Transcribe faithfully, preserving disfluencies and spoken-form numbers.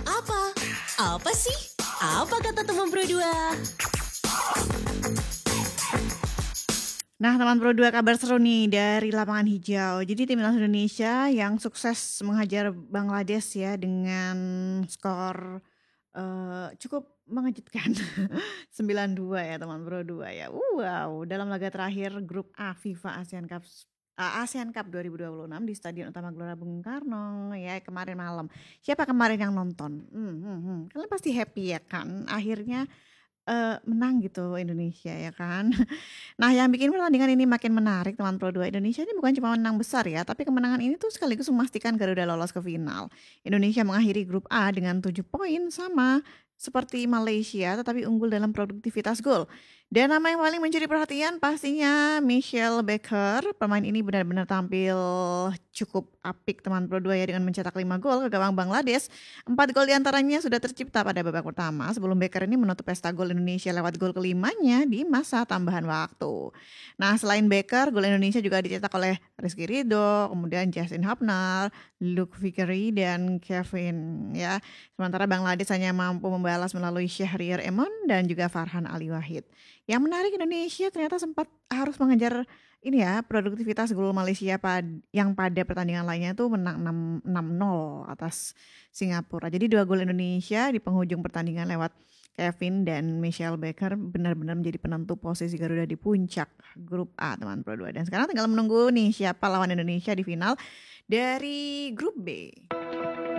Apa? Apa sih? Apa kata teman Pro dua? Nah, teman Pro dua, kabar seru nih dari lapangan hijau. Jadi timnas Indonesia yang sukses menghajar Bangladesh ya dengan skor uh, cukup mengejutkan sembilan dua ya teman Pro dua ya. Wow, dalam laga terakhir grup A FIFA ASEAN Cup uh, ASEAN Cup dua ribu dua puluh enam di Stadion Utama Gelora Bung Karno ya kemarin malam. Siapa kemarin yang nonton? Hmm, hmm, hmm. Kalian pasti happy ya kan? Akhirnya uh, menang gitu Indonesia ya kan. Nah, yang bikin pertandingan ini makin menarik teman Pro dua, Indonesia ini bukan cuma menang besar ya, tapi kemenangan ini tuh sekaligus memastikan Garuda lolos ke final. Indonesia mengakhiri grup A dengan tujuh poin sama seperti Malaysia, tetapi unggul dalam produktivitas gol. Dan nama yang paling mencuri perhatian pastinya Michelle Baker. Pemain ini benar-benar tampil cukup apik teman Pro dua ya dengan mencetak lima gol ke gawang Bangladesh. Empat gol diantaranya sudah tercipta pada babak pertama sebelum Baker ini menutup pesta gol Indonesia lewat gol kelimanya di masa tambahan waktu. Nah, selain Baker, gol Indonesia juga dicetak oleh Rizky Ridho, kemudian Justin Hubner, Luke Vickery, dan Kevin ya. Sementara Bangladesh hanya mampu membalas melalui Syahriar Emon dan juga Farhan Ali Wahid. Yang menarik, Indonesia ternyata sempat harus mengejar ini ya produktivitas gol Malaysia pad, yang pada pertandingan lainnya tuh menang enam nol atas Singapura. Jadi dua gol Indonesia di penghujung pertandingan lewat Kevin dan Michelle Baker benar-benar menjadi penentu posisi Garuda di puncak grup A teman Pro dua. Dan sekarang tinggal menunggu nih siapa lawan Indonesia di final dari grup B.